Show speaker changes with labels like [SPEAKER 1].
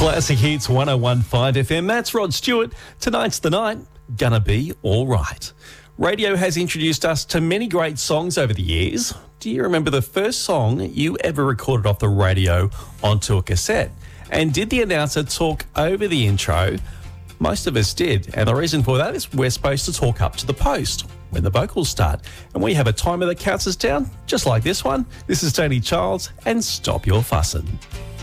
[SPEAKER 1] Classic Hits 101.5 FM. That's Rod Stewart. Tonight's the night. Gonna be all right. Radio has introduced us to many great songs over the years. Do you remember the first song you ever recorded off the radio onto a cassette? And did the announcer talk over the intro? Most of us did. And the reason for that is we're supposed to talk up to the post when the vocals start. And we have a timer that counts us down, just like this one. This is Tony Childs and Stop Your Fussin'.